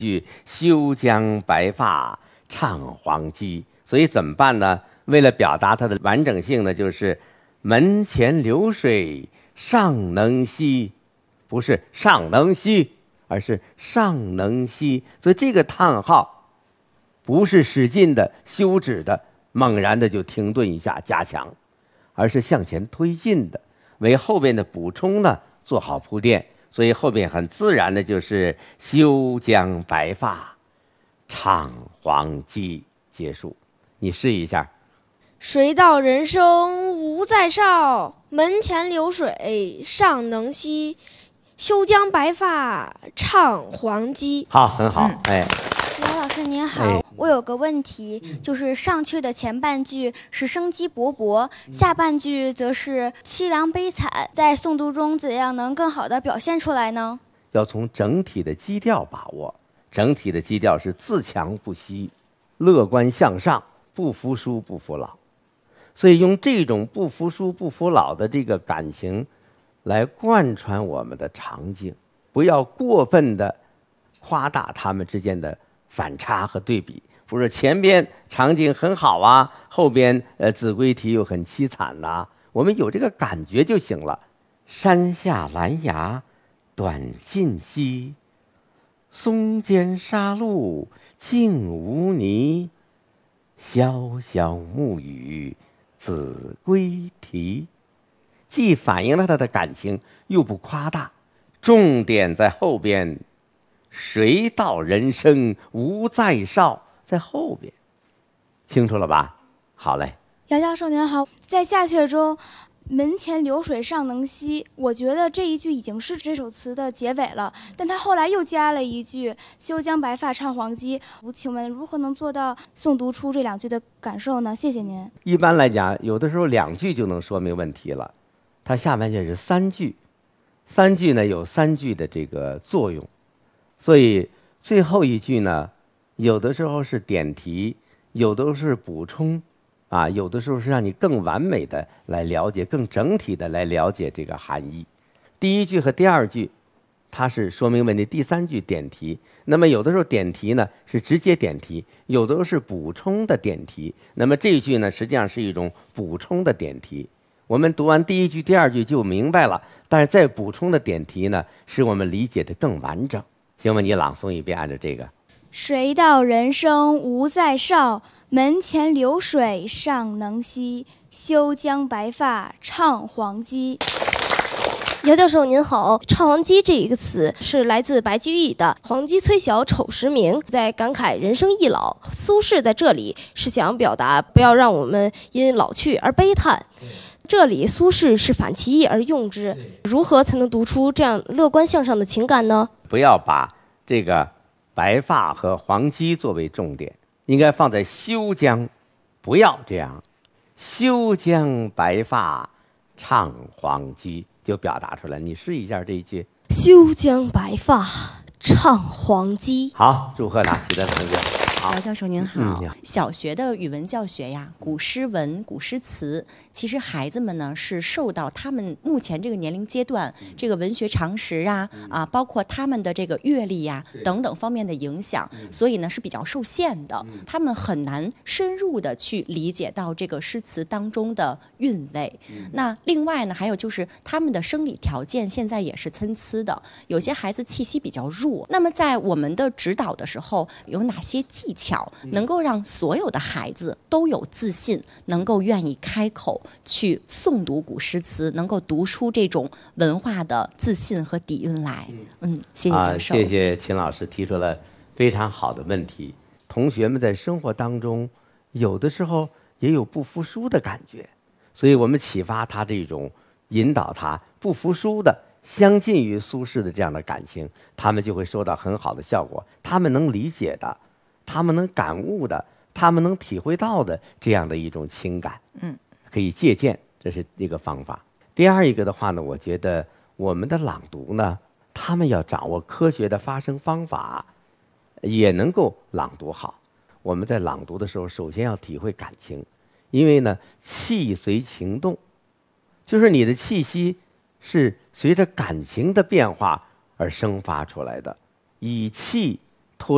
句休将白发唱黄鸡。所以怎么办呢？为了表达它的完整性呢，就是门前流水尚能西，不是尚能西，而是尚能西。所以这个叹号不是使劲的、休止的、猛然的就停顿一下加强，而是向前推进的，为后边的补充呢做好铺垫。所以后边很自然的就是休将白发唱黄鸡结束。你试一下。 谁道人生无再少，门前流水尚能西，休将白发唱黄鸡。 好，很好。 姚老师您好，我有个问题，就是上阙的前半句是生机勃勃，下半句则是凄凉悲惨，在诵读中怎样能更好地表现出来呢？ 要从整体的基调把握，整体的基调是自强不息，乐观向上，不服输不服老。所以用这种不服输不服老的这个感情来贯穿我们的场景，不要过分的夸大他们之间的反差和对比。不是前边场景很好啊，后边子规题又很凄惨呐，我们有这个感觉就行了。山下兰芽短尽稀，松间沙路净无泥，潇潇暮雨子规题。既反映了他的感情，又不夸大，重点在后边。谁道人生无再少，在后边，清楚了吧？好嘞。 姚教授您好，在下阙中门前流水尚能西，我觉得这一句已经是这首词的结尾了，但他后来又加了一句休将白发唱黄鸡。请问如何能做到诵读出这两句的感受呢？谢谢您。 一般来讲，有的时候2句就能说明问题了，它下半句是3句，3句呢有3句的这个作用，所以最后一句呢，有的时候是点题，有的时候是补充，有的时候是让你更完美的来了解，更整体的来了解这个含义。第一句和第2句它是说明问题，第3句点题。那么有的时候点题呢是直接点题，有的时候是补充的点题。那么这一句呢实际上是一种补充的点题。我们读完第1句第2句就明白了，但是再补充的点题呢使我们理解的更完整。行吗？你朗诵一遍，按照这个。 谁道人生无再少，门前流水尚能西，休将白发唱黄鸡。 姚教授您好，唱黄鸡这一个词是来自白居易的黄鸡虽小丑时鸣，在感慨人生易老。苏轼在这里是想表达不要让我们因老去而悲叹，这里苏轼是反其意而用之，如何才能读出这样乐观向上的情感呢？ 不要把这个白发和黄鸡作为重点，应该放在休将，不要这样，休将白发唱黄鸡就表达出来。你试一下这一句， 休将白发唱黄鸡。 好，祝贺他，喜得同学。 姚教授您好，小学的语文教学呀，古诗文、古诗词，其实孩子们呢是受到他们目前这个年龄阶段这个文学常识包括他们的这个阅历等等方面的影响，所以呢是比较受限的，他们很难深入的去理解到这个诗词当中的韵味。那另外呢，还有就是他们的生理条件现在也是参差的，有些孩子气息比较弱。那么在我们的指导的时候，有哪些技巧能够让所有的孩子都有自信，能够愿意开口去诵读古诗词，能够读出这种文化的自信和底蕴来？谢谢教授。 谢谢秦老师提出了非常好的问题。同学们在生活当中有的时候也有不服输的感觉，所以我们启发他这种，引导他不服输的相近于苏轼的这样的感情，他们就会收到很好的效果。他们能理解的，他们能感悟的，他们能体会到的这样的一种情感，可以借鉴，这是一个方法。第二一个的话呢，我觉得我们的朗读呢，他们要掌握科学的发声方法，也能够朗读好。我们在朗读的时候，首先要体会感情，因为呢，气随情动，就是你的气息是随着感情的变化而生发出来的，以气